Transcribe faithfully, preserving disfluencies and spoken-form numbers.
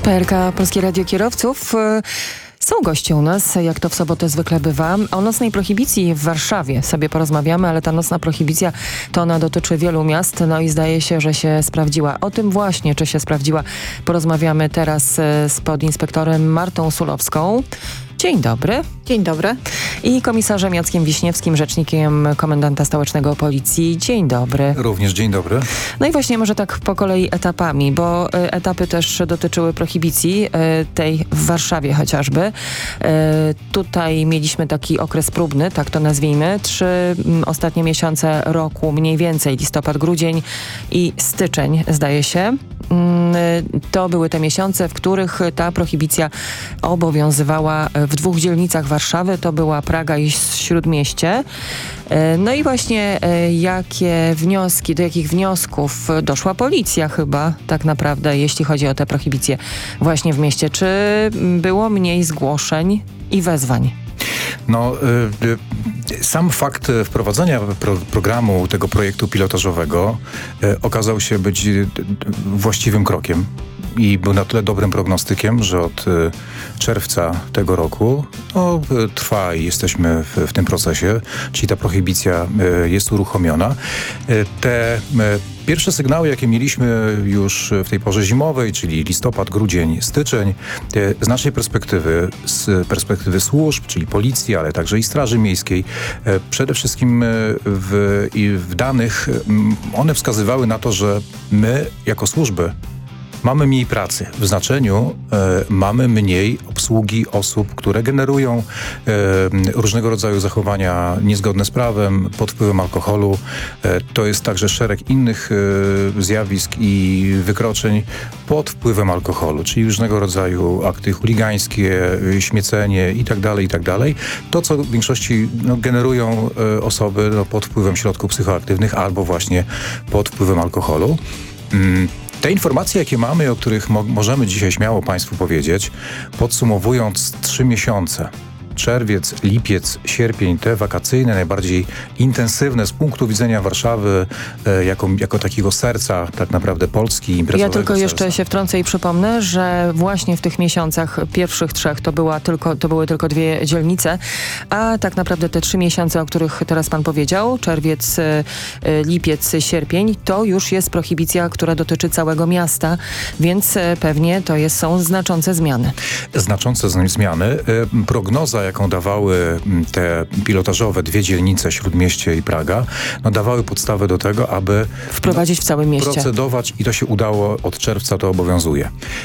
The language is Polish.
P R K Polskie Radio Kierowców. Są goście u nas, jak to w sobotę zwykle bywa. O nocnej prohibicji w Warszawie sobie porozmawiamy, ale ta nocna prohibicja to ona dotyczy wielu miast, no i zdaje się, że się sprawdziła. O tym właśnie, czy się sprawdziła, porozmawiamy teraz z podinspektorem Martą Sulowską. Dzień dobry. Dzień dobry. I komisarzem Jackiem Wiśniewskim, rzecznikiem komendanta stołecznego Policji. Dzień dobry. Również dzień dobry. No i właśnie może tak po kolei etapami, bo y, etapy też dotyczyły prohibicji, y, tej w Warszawie chociażby. Y, tutaj mieliśmy taki okres próbny, tak to nazwijmy. Trzy m, ostatnie miesiące roku, mniej więcej listopad, grudzień i styczeń, zdaje się. Y, to były te miesiące, w których ta prohibicja obowiązywała w dwóch dzielnicach Warszawy. To była Praga i Śródmieście. No i właśnie jakie wnioski, do jakich wniosków doszła policja chyba tak naprawdę, jeśli chodzi o tę prohibicję właśnie w mieście? Czy było mniej zgłoszeń i wezwań? No, y, y, sam fakt wprowadzenia pro, programu tego projektu pilotażowego y, okazał się być y, właściwym krokiem. I był na tyle dobrym prognostykiem, że od y, czerwca tego roku no, y, trwa i jesteśmy w, w tym procesie, czyli ta prohibicja y, jest uruchomiona. Y, te y, pierwsze sygnały, jakie mieliśmy już w tej porze zimowej, czyli listopad, grudzień, styczeń, y, z naszej perspektywy, z perspektywy służb, czyli policji, ale także i Straży Miejskiej, y, przede wszystkim y, w, i w danych y, one wskazywały na to, że my jako służby mamy mniej pracy. W znaczeniu e, mamy mniej obsługi osób, które generują e, różnego rodzaju zachowania niezgodne z prawem, pod wpływem alkoholu. E, to jest także szereg innych e, zjawisk i wykroczeń pod wpływem alkoholu, czyli różnego rodzaju akty chuligańskie, śmiecenie itd., itd. To, co w większości no, generują e, osoby no, pod wpływem środków psychoaktywnych albo właśnie pod wpływem alkoholu. Mm. Te informacje, jakie mamy, o których mo- możemy dzisiaj śmiało Państwu powiedzieć, podsumowując trzy miesiące, czerwiec, lipiec, sierpień, te wakacyjne, najbardziej intensywne z punktu widzenia Warszawy e, jako, jako takiego serca tak naprawdę Polski, imprezowego Ja tylko serca. jeszcze się wtrącę i przypomnę, że właśnie w tych miesiącach pierwszych trzech to, była tylko, to były tylko dwie dzielnice, a tak naprawdę te trzy miesiące, o których teraz pan powiedział, czerwiec, e, lipiec, sierpień, to już jest prohibicja, która dotyczy całego miasta, więc e, pewnie to jest, są znaczące zmiany. Znaczące zmiany. E, prognoza, jaką dawały te pilotażowe dwie dzielnice, Śródmieście i Praga, no dawały podstawę do tego, aby wprowadzić w całym mieście. Procedować i to się udało, od czerwca to obowiązuje.